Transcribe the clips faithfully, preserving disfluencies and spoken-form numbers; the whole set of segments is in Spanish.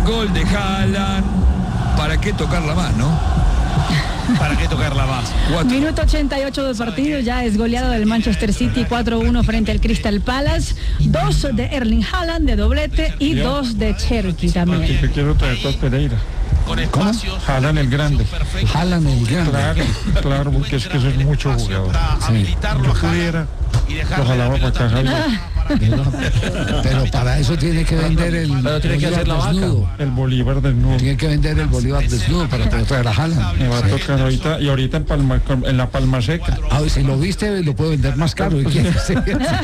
Gol de Haaland. ¿Para qué tocarla más, no? ¿Para qué tocarla más? Cuatro. Minuto ochenta y ocho del partido, ya es goleado del Manchester City cuatro uno frente al Crystal Palace. Dos de Erling Haaland de doblete y dos de Cherki también. Que quiero traer a Pereira. Con espacios. Haaland el grande. Haaland el grande. Claro, claro, porque es que eso es mucho jugador. Sí. Yo pudiera, ojalá va para acá, Javier. Pero, pero para eso tiene que vender el Pero tiene que hacer la vaca. desnudo. El Bolívar desnudo. Tiene que vender el Bolívar desnudo para poder traer a Haaland. Me va a tocar ahorita, y ahorita en, Palma, en la Palma Seca. Ah, si lo viste, lo puede vender más caro. ¿Y quién? Sí.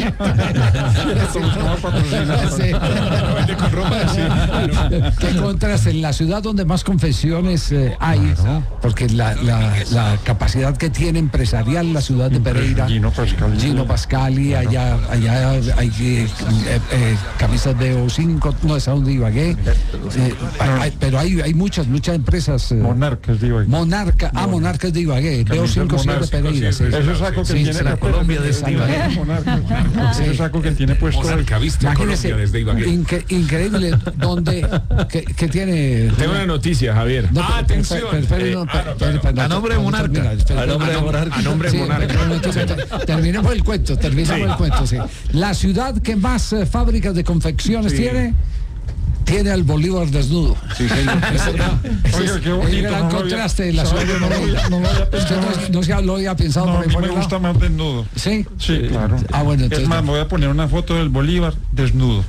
¿Qué contras en la ciudad donde más confesiones eh, hay? Porque la, la, la capacidad que tiene empresarial la ciudad de Pereira, Gino Pascali. Gino Pascali, allá, allá hay eh, eh, camisas de O cinco, no es aún de Ibagué, eh, hay, pero hay, hay muchas, muchas empresas. Eh, Monarcas, digo. Monarca, ah, Monarcas de Ibagué, B O cinco sí de Pereira. Sí. Eso es algo que Sí, tiene sí, la Colombia de Ibagué. Eso es algo que tiene puesto. Imagínese, inque- increíble, donde, que, que tiene... Tengo una noticia, Javier. No, ah, pero- atención. pero- pero- Eh, no, ah, pero- no, pero- claro. pero- A nombre de no, Monarca. termina, espera, A nombre de espera, Monarca. a nombre de Sí, Monarca. pero- No, no, terminemos el cuento, terminemos Sí. el cuento, sí. La ciudad que más eh, fábricas de confecciones Sí. tiene, tiene al Bolívar desnudo. Sí, señor. Oiga, qué El bonito. gran no lo había- contraste de la ¿sabe ciudad que de no lo había- no lo había Usted pensado? no, no se lo había pensado No, por a ahí mí por me el lado. gusta más desnudo. ¿Sí? Sí, claro. Ah, bueno, entonces... Es más, me voy a poner una foto del Bolívar desnudo.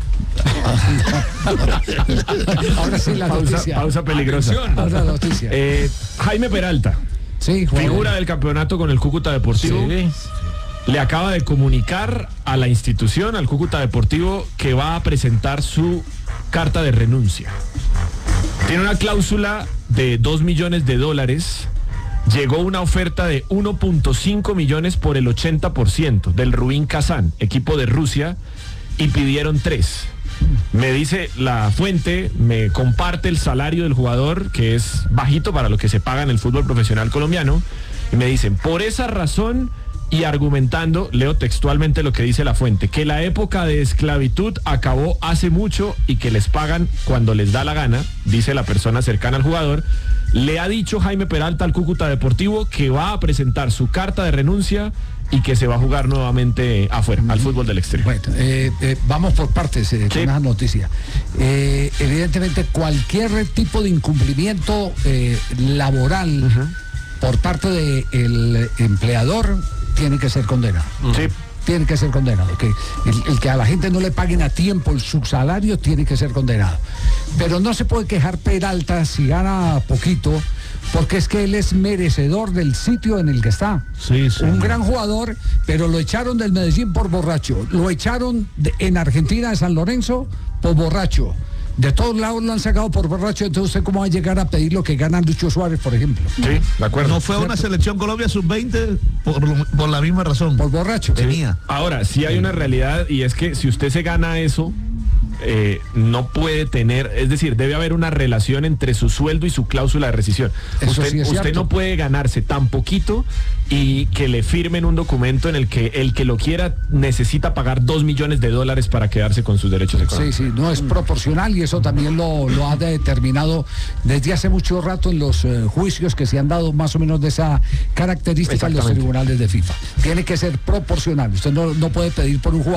Ahora sí la Pausa, noticia. pausa peligrosa. Ahora la noticia. Eh, Jaime Peralta, Sí, Juan. figura del campeonato con el Cúcuta Deportivo, le acaba de comunicar a la institución, al Cúcuta Deportivo, que va a presentar su carta de renuncia. Tiene una cláusula de dos millones de dólares. Llegó una oferta de uno punto cinco millones por el ochenta por ciento del Rubin Kazán, equipo de Rusia, y pidieron tres. Me dice la fuente, me comparte el salario del jugador, que es bajito para lo que se paga en el fútbol profesional colombiano, y me dicen, por esa razón, y argumentando, leo textualmente lo que dice la fuente, que la época de esclavitud acabó hace mucho y que les pagan cuando les da la gana, dice la persona cercana al jugador. Le ha dicho Jaime Peralta al Cúcuta Deportivo que va a presentar su carta de renuncia y que se va a jugar nuevamente afuera, al fútbol del exterior. Bueno, eh, eh, vamos por partes eh, con esa noticia. Eh, evidentemente, cualquier tipo de incumplimiento eh, laboral uh-huh. por parte del empleador tiene que ser condenado. Sí. Tiene que ser condenado. Que el, el que a la gente no le paguen a tiempo el subsalario tiene que ser condenado. Pero no se puede quejar Peralta si gana poquito, porque es que él es merecedor del sitio en el que está. Sí, sí. Un gran jugador, pero lo echaron del Medellín por borracho. Lo echaron de, en Argentina de San Lorenzo por borracho. De todos lados lo han sacado por borracho, entonces ¿usted cómo va a llegar a pedir lo que gana Lucho Suárez, por ejemplo? Sí, de acuerdo. No fue a una selección Colombia sub veinte por, por la misma razón. Por borracho. Tenía. Ahora, sí hay una realidad, y es que si usted se gana eso, eh, no puede tener, es decir, debe haber una relación entre su sueldo y su cláusula de rescisión. Eso Usted, sí es usted cierto. no puede ganarse tan poquito y que le firmen un documento en el que el que lo quiera necesita pagar dos millones de dólares para quedarse con sus derechos económicos. Sí, sí, no es proporcional, y eso también lo, lo ha determinado desde hace mucho rato en los eh, juicios que se han dado más o menos de esa característica en los tribunales de FIFA. Tiene que ser proporcional. Usted no, no puede pedir por un jugador